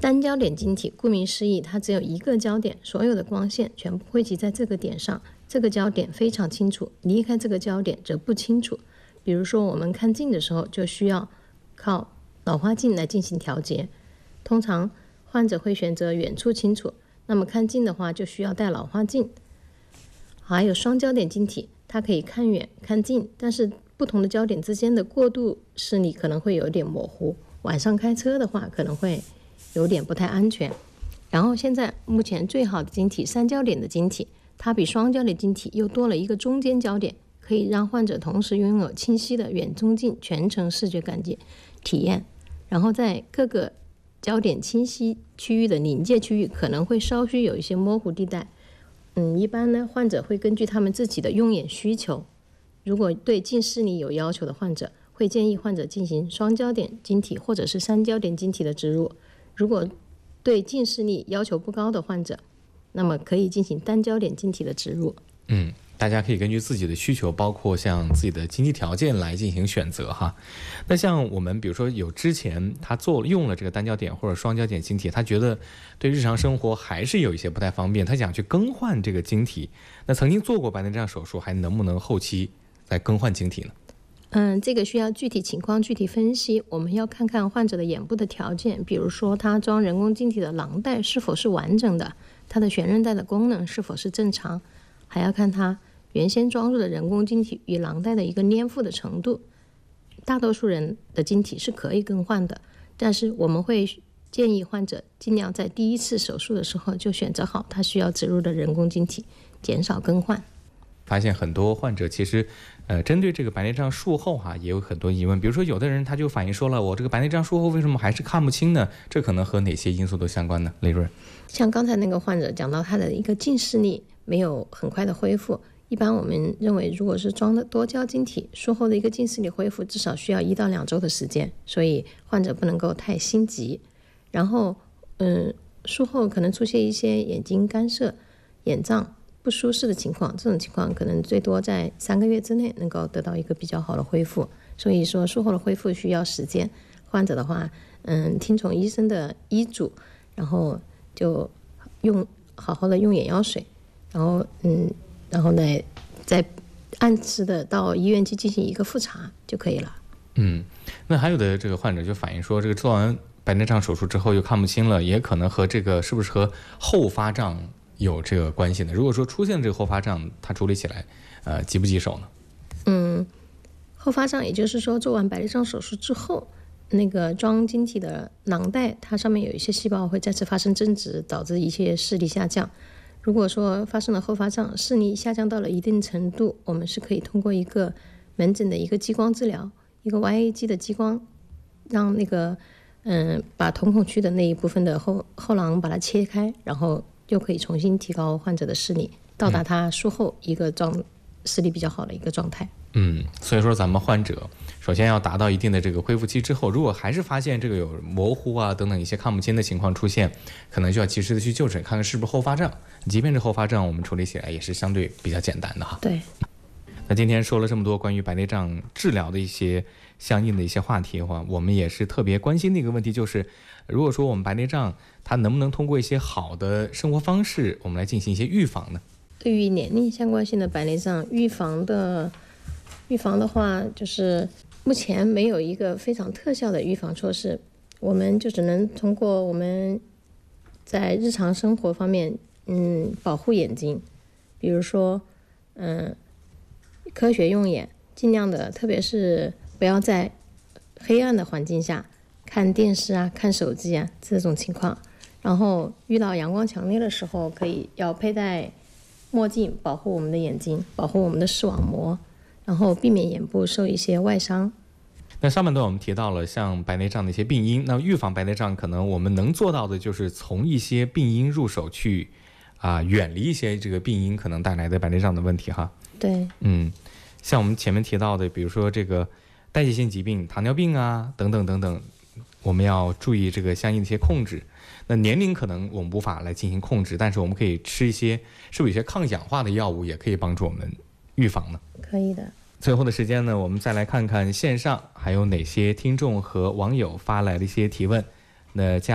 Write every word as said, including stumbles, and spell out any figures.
单焦点晶体顾名思义，它只有一个焦点，所有的光线全部汇集在这个点上，这个焦点非常清楚，离开这个焦点则不清楚。比如说我们看近的时候就需要靠老花镜来进行调节，通常患者会选择远处清楚，那么看近的话就需要戴老花镜。还有双焦点晶体，它可以看远看近，但是不同的焦点之间的过渡视力可能会有点模糊，晚上开车的话可能会有点不太安全。然后现在目前最好的晶体三焦点的晶体，它比双焦点晶体又多了一个中间焦点，可以让患者同时拥有清晰的远中近全程视觉感觉体验。然后在各个焦点清晰区域的临界区域可能会稍许有一些模糊地带。嗯，一般呢，患者会根据他们自己的用眼需求，如果对近视力有要求的患者，会建议患者进行双焦点晶体或者是三焦点晶体的植入。如果对近视力要求不高的患者，那么可以进行单焦点晶体的植入。 嗯，大家可以根据自己的需求，包括像自己的经济条件来进行选择哈。那像我们比如说有之前他做用了这个单焦点或者双焦点晶体，他觉得对日常生活还是有一些不太方便，他想去更换这个晶体，那曾经做过白内障手术，还能不能后期再更换晶体呢？ 嗯，这个需要具体情况具体分析，我们要看看患者的眼部的条件，比如说他装人工晶体的囊袋是否是完整的，他的悬韧带的功能是否是正常，还要看他原先装入的人工晶体与囊袋的一个粘附的程度。大多数人的晶体是可以更换的，但是我们会建议患者尽量在第一次手术的时候就选择好他需要植入的人工晶体，减少更换。 发现很多患者其实呃，针对这个白内障术后哈、啊，也有很多疑问。比如说有的人他就反映说了，我这个白内障术后为什么还是看不清呢？这可能和哪些因素都相关呢？雷瑞， 像刚才那个患者讲到他的一个近视力没有很快的恢复，一般我们认为如果是装的多焦晶体，术后的一个近视力恢复至少需要一到两周的时间，所以患者不能够太心急。然后嗯，术后可能出现一些眼睛干涩、眼胀不舒适的情况，这种情况可能最多在三个月之内能够得到一个比较好的恢复，所以说术后的恢复需要时间。患者的话，嗯，听从医生的医嘱，然后就用好好的用眼药水，然后嗯，然后呢，再按时的到医院去进行一个复查就可以了。 嗯，那还有的这个患者就反映说，这个做完白内障手术之后又看不清了，也可能和这个是不是和后发障有这个关系呢？如果说出现这个后发障，它处理起来，呃，棘不棘手呢？ 嗯，后发障也就是说做完白内障手术之后，那个装晶体的囊袋，它上面有一些细胞会再次发生增殖，导致一些视力下降。如果说发生了后发障，视力下降到了一定程度，我们是可以通过一个门诊的一个激光治疗，一个 Y A G 的激光，让那个嗯把瞳孔区的那一部分的后后囊把它切开，然后就可以重新提高患者的视力，到达他术后一个状视力比较好的一个状态。 嗯，所以说咱们患者首先要达到一定的这个恢复期之后，如果还是发现这个有模糊啊等等一些看不清的情况出现，可能就要及时的去就诊，看看是不是后发障。即便是后发障，我们处理起来也是相对比较简单的哈。 对。 那今天说了这么多关于白内障治疗的一些相应的一些话题的话，我们也是特别关心的一个问题，就是如果说我们白内障它能不能通过一些好的生活方式，我们来进行一些预防呢？ 对于年龄相关性的白内障预防的预防的话，就是目前没有一个非常特效的预防措施，我们就只能通过我们在日常生活方面嗯保护眼睛，比如说嗯科学用眼，尽量的特别是不要在黑暗的环境下看电视啊看手机啊这种情况，然后遇到阳光强烈的时候可以要佩戴墨镜保护我们的眼睛，保护我们的视网膜，然后避免眼部受一些外伤。 那上半段我们提到了像白内障的一些病因，那预防白内障可能我们能做到的就是从一些病因入手去啊、呃、远离一些这个病因可能带来的白内障的问题哈。 对， 嗯，像我们前面提到的，比如说这个代谢性疾病、糖尿病啊等等等等，我们要注意这个相应的一些控制。那年龄可能我们无法来进行控制，但是我们可以吃一些是不是有些抗氧化的药物也可以帮助我们预防呢？ 可以的。 最后的时间呢，我们再来看看线上还有哪些听众和网友发来的一些提问。那